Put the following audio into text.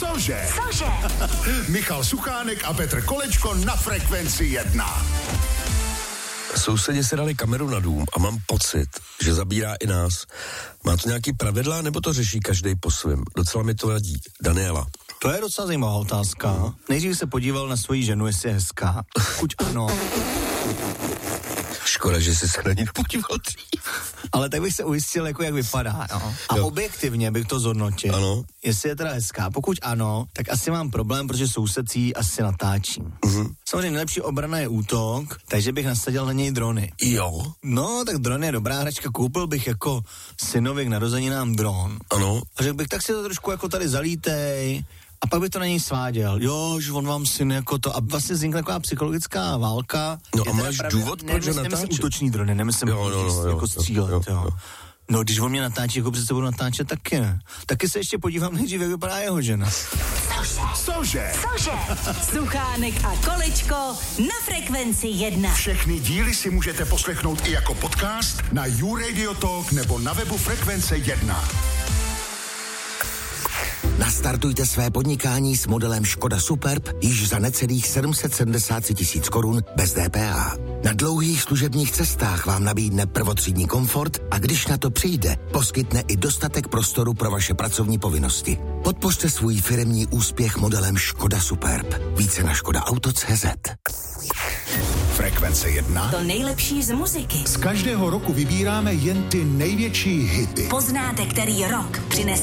Cože? Michal Suchánek a Petr Kolečko na Frekvenci 1. Sousedě si dali kameru na dům a mám pocit, že zabírá i nás. Má to nějaký pravidla, nebo to řeší každý po svém? Docela mi to vadí. Daniela. To je docela zajímavá otázka. Nejdřív se podíval na svoji ženu, jestli je hezká. Pokud ano. Škoda, že jsi se na ní podíval dřív. Ale tak bych se ujistil, jako jak vypadá. No. A objektivně bych to zhodnotil. Ano. Jestli je teda hezká. Pokud ano, tak asi mám problém, protože soused jí asi natáčím. Samozřejmě nejlepší obrana je útok, takže bych nasadil na něj drony. Jo. No, tak dron je dobrá hračka. Koupil bych jako synovi k narozeninám dron. Ano. A řekl bych, tak si to trošku jako tady zalítej. A pak by to na něj sváděl. Jo, že on vám syn jako to. A vlastně vznikla taková psychologická válka. No a máš důvod, proč ho natáčí? Nemyslím útoční drony, nemyslím jako střílet, jo. No, když on mě natáčí, jako přece budu natáčet, taky ne. Taky se ještě podívám nejdřív, jak vypadá jeho žena. Cože? Suchánek a Kolečko na Frekvenci 1. Všechny díly si můžete poslechnout i jako podcast na YouRadio Talk nebo na webu Frekvence 1. Nastartujte své podnikání s modelem Škoda Superb již za necelých 773 000 korun bez DPH. Na dlouhých služebních cestách vám nabídne prvotřídní komfort a když na to přijde, poskytne i dostatek prostoru pro vaše pracovní povinnosti. Podpořte svůj firemní úspěch modelem Škoda Superb. Více na škodaauto.cz. Frekvence 1. To nejlepší z muziky. Z každého roku vybíráme jen ty největší hity. Poznáte, který rok přines